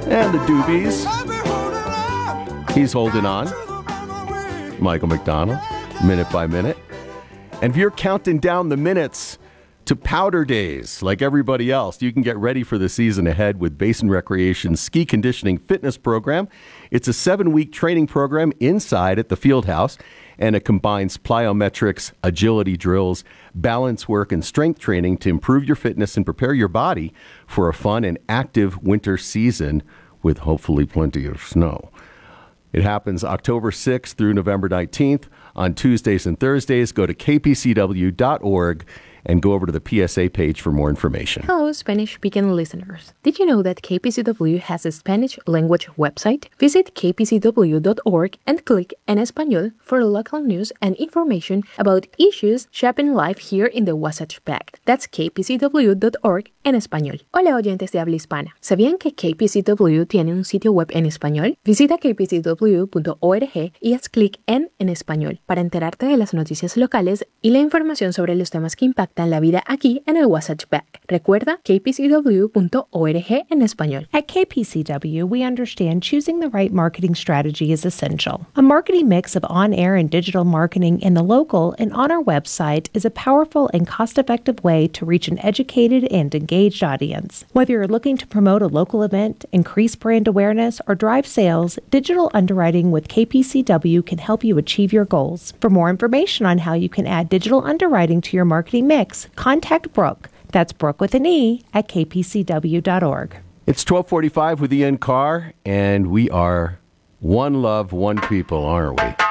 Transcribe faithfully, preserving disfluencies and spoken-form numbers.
And the Doobies. He's holding on. Michael McDonald, minute by minute. And if you're counting down the minutes to powder days like everybody else, you can get ready for the season ahead with Basin Recreation's Ski Conditioning Fitness Program. It's a seven-week training program inside at the field house, and it combines plyometrics, agility drills, balance work, and strength training to improve your fitness and prepare your body for a fun and active winter season with hopefully plenty of snow. It happens October sixth through November nineteenth on Tuesdays and Thursdays. Go to k p c w dot org and go over to the P S A page for more information. Hello, Spanish-speaking listeners. Did you know that K P C W has a Spanish language website? Visit k p c w dot org and click En Español for local news and information about issues shaping life here in the Wasatch Back. That's k p c w dot org en español. Hola, oyentes de habla hispana. ¿Sabían que K P C W tiene un sitio web en español? Visita k p c w punto org y haz clic en En Español para enterarte de las noticias locales y la información sobre los temas que impactan la vida aquí en el Wasatch Back. Recuerda k p c w punto org en español. At K P C W, we understand choosing the right marketing strategy is essential. A marketing mix of on-air and digital marketing in the local and on our website is a powerful and cost-effective way to reach an educated and engaged audience. Whether you're looking to promote a local event, increase brand awareness, or drive sales, digital underwriting with K P C W can help you achieve your goals. For more information on how you can add digital underwriting to your marketing mix, contact Brooke. That's Brooke with an E at k p c w dot org. It's twelve forty-five with Ian Carr, and we are one love, one people, aren't we?